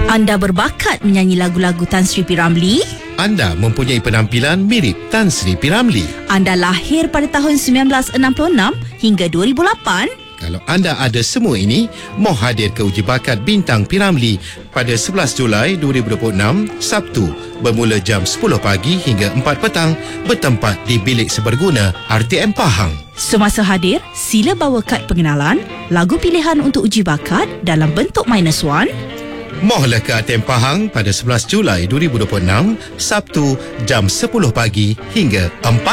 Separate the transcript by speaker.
Speaker 1: Anda berbakat menyanyi lagu-lagu Tan Sri P. Ramlee?
Speaker 2: Anda mempunyai penampilan mirip Tan Sri P. Ramlee.
Speaker 1: Anda lahir pada tahun 1966 hingga 2008?
Speaker 2: Kalau anda ada semua ini, mau hadir ke uji bakat Bintang P. Ramlee pada 11 Julai 2026, Sabtu, bermula jam 10 pagi hingga 4 petang, bertempat di Bilik Seberguna, RTM Pahang.
Speaker 1: Semasa hadir, sila bawa kad pengenalan, lagu pilihan untuk uji bakat dalam bentuk -1.
Speaker 2: Mohlah ke RTM Pahang pada 11 Julai 2026, Sabtu, jam 10 pagi hingga 4